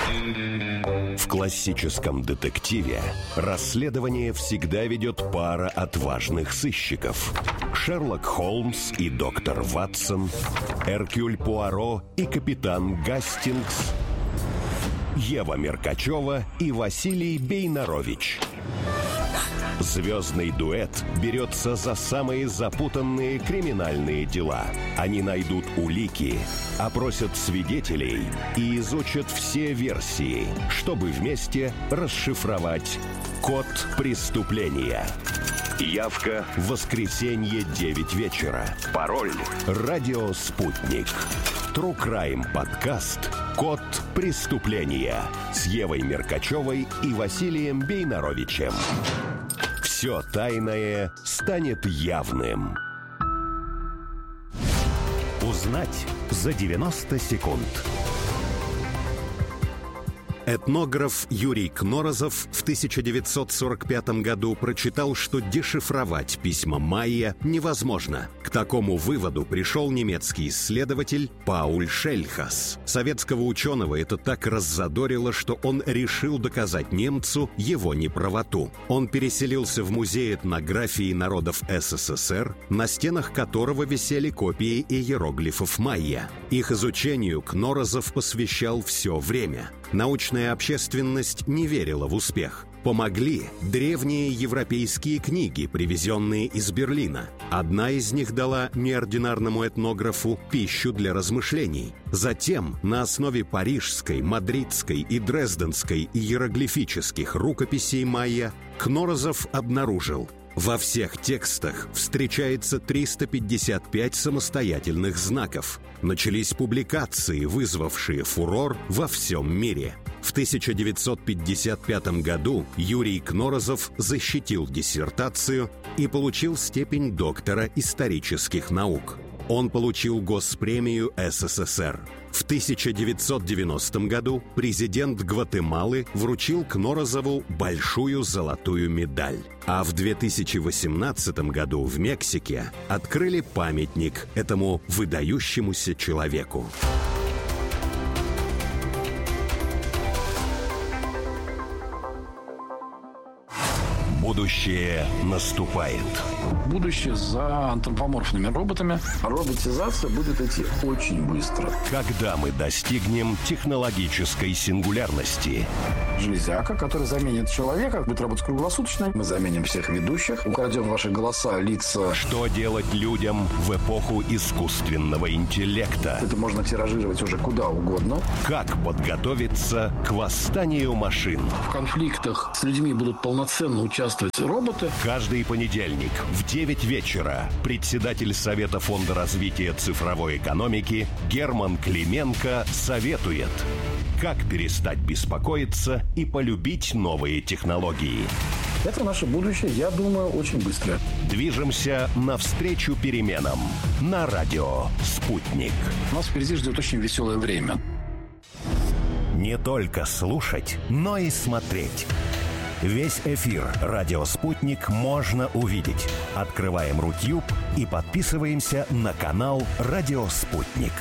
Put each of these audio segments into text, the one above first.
В классическом детективе расследование всегда ведет пара отважных сыщиков. Шерлок Холмс и доктор Ватсон, Эркюль Пуаро и капитан Гастингс, Ева Меркачева и Василий Бейнарович. Звездный дуэт берется за самые запутанные криминальные дела. Они найдут улики, опросят свидетелей и изучат все версии, чтобы вместе расшифровать код преступления. Явка в воскресенье 9 вечера. Пароль «Радио Спутник». True Crime подкаст «Код преступления» с Евой Меркачевой и Василием Бейнаровичем. Все тайное станет явным. Узнать за 90 секунд. Этнограф Юрий Кнорозов в 1945 году прочитал, что дешифровать письма майя невозможно. К такому выводу пришел немецкий исследователь Пауль Шельхас. Советского ученого это так раззадорило, что он решил доказать немцу его неправоту. Он переселился в музей этнографии народов СССР, на стенах которого висели копии иероглифов майя. Их изучению Кнорозов посвящал все время. Научная общественность не верила в успех. Помогли древние европейские книги, привезенные из Берлина. Одна из них дала неординарному этнографу пищу для размышлений. Затем, на основе парижской, мадридской и дрезденской иероглифических рукописей майя, Кнорозов обнаружил: во всех текстах встречается 355 самостоятельных знаков. Начались публикации, вызвавшие фурор во всем мире. В 1955 году Юрий Кнорозов защитил диссертацию и получил степень доктора исторических наук. Он получил Госпремию СССР. В 1990 году президент Гватемалы вручил Кнорозову большую золотую медаль. А в 2018 году в Мексике открыли памятник этому выдающемуся человеку. Будущее наступает. Будущее за антропоморфными роботами. Роботизация будет идти очень быстро. Когда мы достигнем технологической сингулярности? Железяка, которая заменит человека, будет работать круглосуточно. Мы заменим всех ведущих, украдем ваши голоса, лица. Что делать людям в эпоху искусственного интеллекта? Это можно тиражировать уже куда угодно. Как подготовиться к восстанию машин? В конфликтах с людьми будут полноценно участвовать роботы. Каждый понедельник в 9 вечера председатель Совета фонда развития цифровой экономики Герман Клименко советует, как перестать беспокоиться и полюбить новые технологии. Это наше будущее, я думаю, очень быстро. Движемся навстречу переменам на радио «Спутник». Нас впереди ждет очень веселое время. Не только слушать, но и смотреть. Весь эфир «Радио Спутник» можно увидеть. Открываем Рутюб и подписываемся на канал «Радио Спутник».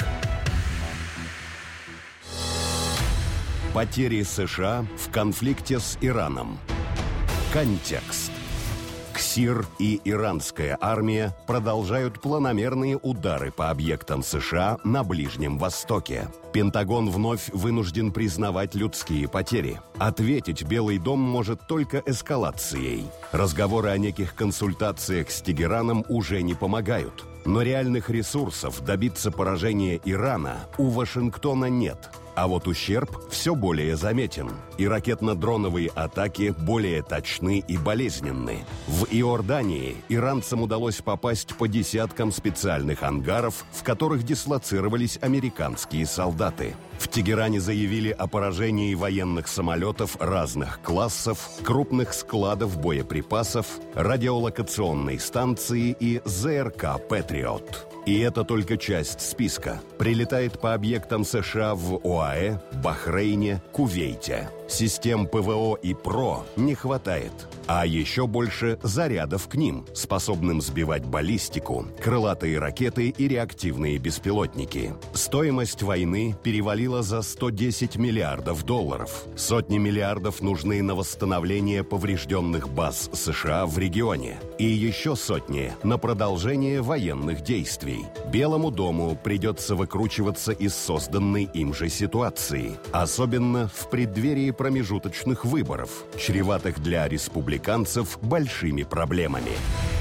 Потери США в конфликте с Ираном. Контекст. КСИР и иранская армия продолжают планомерные удары по объектам США на Ближнем Востоке. Пентагон вновь вынужден признавать людские потери. Ответить Белый дом может только эскалацией. Разговоры о неких консультациях с Тегераном уже не помогают. Но реальных ресурсов добиться поражения Ирана у Вашингтона нет. А вот ущерб все более заметен, и ракетно-дроновые атаки более точны и болезненны. В Иордании иранцам удалось попасть по десяткам специальных ангаров, в которых дислоцировались американские солдаты. В Тегеране заявили о поражении военных самолетов разных классов, крупных складов боеприпасов, радиолокационной станции и ЗРК «Патриот». И это только часть списка. Прилетает по объектам США в ОАЭ, Бахрейне, Кувейте. Систем ПВО и ПРО не хватает. А еще больше зарядов к ним, способным сбивать баллистику, крылатые ракеты и реактивные беспилотники. Стоимость войны перевалила за 110 миллиардов долларов. Сотни миллиардов нужны на восстановление поврежденных баз США в регионе. И еще сотни на продолжение военных действий. Белому дому придется выкручиваться из созданной им же ситуации. Особенно в преддверии промежуточных выборов, чреватых для республиканцев большими проблемами.